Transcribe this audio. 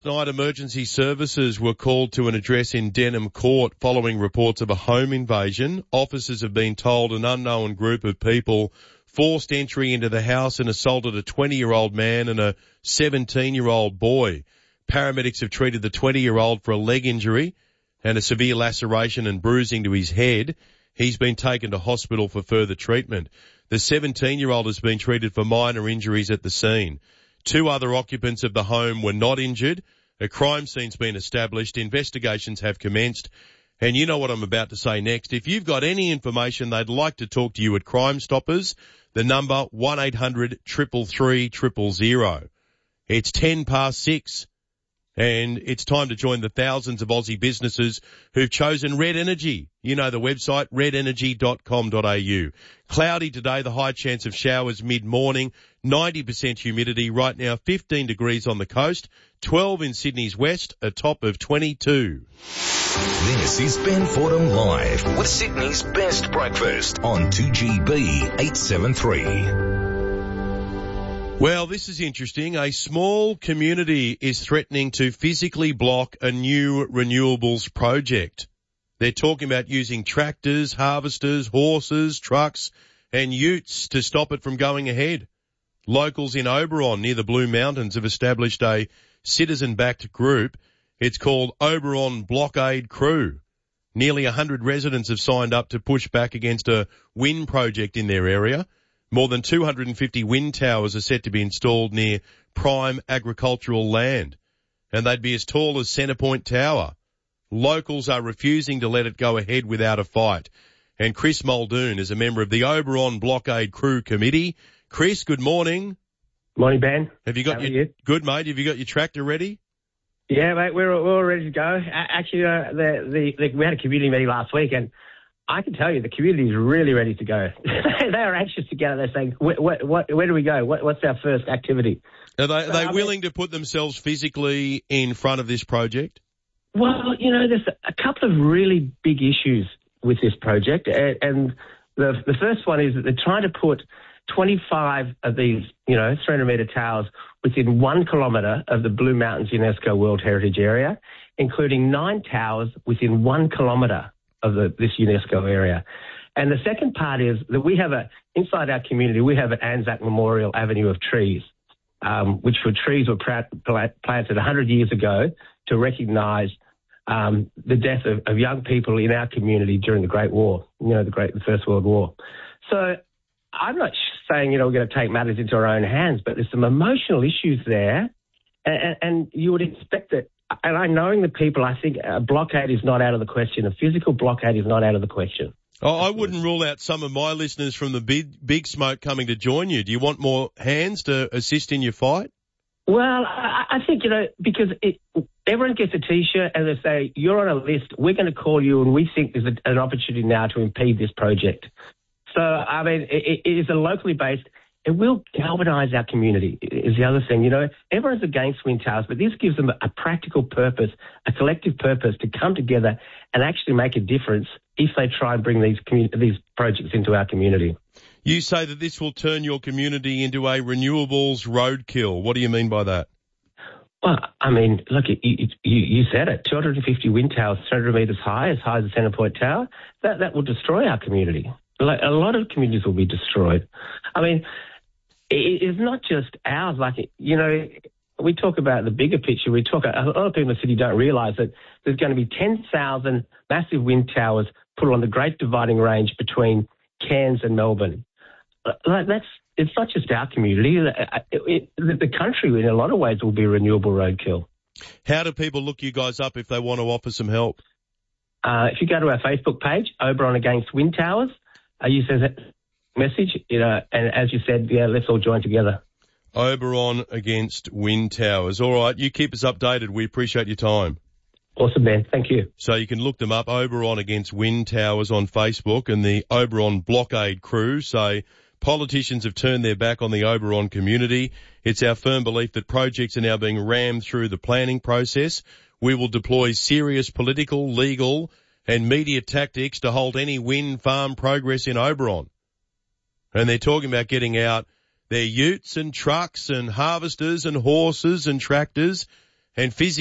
Night emergency services were called to an address in Denham Court following reports of a home invasion. Officers have been told an unknown group of people forced entry into the house and assaulted a 20-year-old man and a 17-year-old boy. Paramedics have treated the 20-year-old for a leg injury and a severe laceration and bruising to his head. He's been taken to hospital for further treatment. The 17-year-old has been treated for minor injuries at the scene. 2 other occupants of the home were not injured. A crime scene's been established. Investigations have commenced. And you know what I'm about to say next. If you've got any information they'd like to talk to you at Crime Stoppers, the number 1-800-333-000. It's 6:10. And it's time to join the thousands of Aussie businesses who've chosen Red Energy. You know the website, redenergy.com.au. Cloudy today, the high chance of showers mid-morning, 90% humidity. Right now, 15 degrees on the coast, 12 in Sydney's west, a top of 22. This is Ben Fordham Live with Sydney's best breakfast on 2GB 873. Well, this is interesting. A small community is threatening to physically block a new renewables project. They're talking about using tractors, harvesters, horses, trucks and utes to stop it from going ahead. Locals in Oberon near the Blue Mountains have established a citizen-backed group. It's called Oberon Blockade Crew. Nearly 100 residents have signed up to push back against a wind project in their area. More than 250 wind towers are set to be installed near prime agricultural land, and they'd be as tall as Centrepoint Tower. Locals are refusing to let it go ahead without a fight. And Chris Muldoon is a member of the Oberon Blockade Crew Committee. Chris, good morning. Morning, Ben. Have you got good, mate? Have you got your tractor ready? Yeah, mate, we're all ready to go. Actually, we had a community meeting last week, and I can tell you the community is really ready to go. They are anxious to get out there saying, where do we go? What's our first activity? Are they willing to put themselves physically in front of this project? Well, you know, there's a couple of really big issues with this project. And the first one is that they're trying to put 25 of these, 300-metre towers within 1 kilometre of the Blue Mountains UNESCO World Heritage Area, including 9 towers within 1 kilometre of this UNESCO area. And the second part is that we have inside our community, we have an Anzac Memorial Avenue of trees, which trees were planted 100 years ago to recognise the death of young people in our community during the Great War, the First World War. So I'm not saying, we're going to take matters into our own hands, but there's some emotional issues there. And you would expect that. And I knowing the people, I think a blockade is not out of the question. A physical blockade is not out of the question. Oh, I wouldn't rule out some of my listeners from the big smoke coming to join you. Do you want more hands to assist in your fight? Well, I think, because everyone gets a T-shirt and they say, you're on a list, we're going to call you and we think there's an opportunity now to impede this project. So, I mean, it is a locally based. It will galvanise our community is the other thing. Everyone's against wind towers, but this gives them a practical purpose, a collective purpose to come together and actually make a difference if they try and bring these projects into our community. You say that this will turn your community into a renewables roadkill. What do you mean by that? Well, I mean, look, you said it, 250 wind towers, 300 metres high as the Centrepoint Tower. That will destroy our community. Like, a lot of communities will be destroyed. I mean, it's not just ours. We talk about the bigger picture. A lot of people in the city don't realise that there's going to be 10,000 massive wind towers put on the Great Dividing Range between Cairns and Melbourne. It's not just our community. The country, in a lot of ways, will be a renewable roadkill. How do people look you guys up if they want to offer some help? If you go to our Facebook page, Oberon Against Wind Towers, you send that message, and as you said, let's all join together. Oberon Against Wind Towers. All right, you keep us updated. We appreciate your time. Awesome, man. Thank you. So you can look them up, Oberon Against Wind Towers on Facebook, and the Oberon Blockade Crew say politicians have turned their back on the Oberon community. It's our firm belief that projects are now being rammed through the planning process. We will deploy serious political, legal and media tactics to halt any wind farm progress in Oberon. And they're talking about getting out their utes and trucks and harvesters and horses and tractors and physically